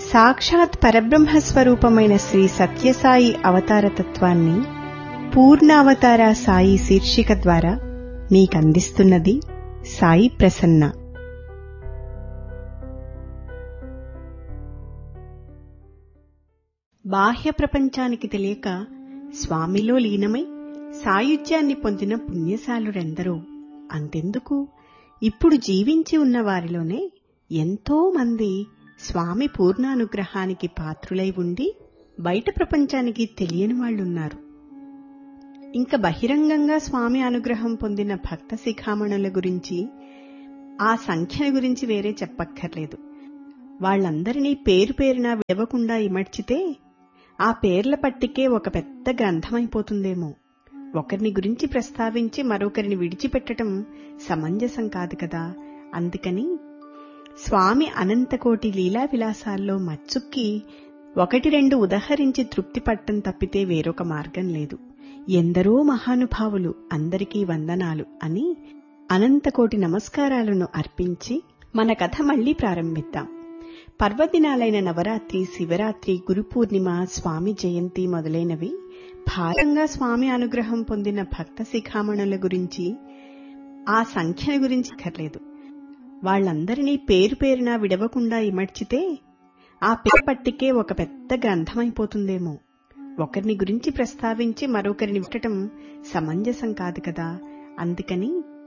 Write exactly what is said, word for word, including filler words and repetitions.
సాక్షాత్ పరబ్రహ్మస్వరూపమైన శ్రీ సత్యసాయి అవతారతత్వాన్ని పూర్ణావతార సాయి శీర్షిక ద్వారా మీకందిస్తున్నది సాయి ప్రసన్న. బాహ్య ప్రపంచానికి తెలియక స్వామిలో లీనమై సాయుధ్యాన్ని పొందిన పుణ్యశాలురెందరో. అంతెందుకు, ఇప్పుడు జీవించి ఉన్న వారిలోనే ఎంతో మంది స్వామి పూర్ణానుగ్రహానికి పాత్రులై ఉండి బయట ప్రపంచానికి తెలియని వాళ్లున్నారు. ఇంకా బహిరంగంగా స్వామి అనుగ్రహం పొందిన భక్త శిఖామణుల గురించి, ఆ సంఖ్యల గురించి వేరే చెప్పక్కర్లేదు. వాళ్లందరినీ పేరు పేరున విడవకుండా ఇమడ్చితే ఆ పేర్ల పట్టికే ఒక పెద్ద గ్రంథమైపోతుందేమో. ఒకరిని గురించి ప్రస్తావించి మరొకరిని విడిచిపెట్టడం సమంజసం కాదు కదా. అందుకని స్వామి అనంతకోటి లీలా విలాసాల్లో మచ్చుక్కి ఒకటి రెండు ఉదహరించి తృప్తి పట్టం తప్పితే వేరొక మార్గం లేదు. ఎందరో మహానుభావులు, అందరికీ వందనాలు అని అనంతకోటి నమస్కారాలను అర్పించి మన కథ మళ్లీ ప్రారంభిద్దాం. పర్వదినాలైన నవరాత్రి, శివరాత్రి, గురు పూర్ణిమ, స్వామి జయంతి మొదలైనవి భారంగా స్వామి అనుగ్రహం పొందిన భక్త శిఖామణుల గురించి, ఆ సంఖ్యల గురించి అక్కర్లేదు. వాళ్లందరినీ పేరు పేరున విడవకుండా ఇమడ్చితే ఆ పేరు పట్టికే ఒక పెద్ద గ్రంథమైపోతుందేమో. ఒకరిని గురించి ప్రస్తావించి మరొకరిని విట్టడం సమంజసం కాదు కదా. అందుకని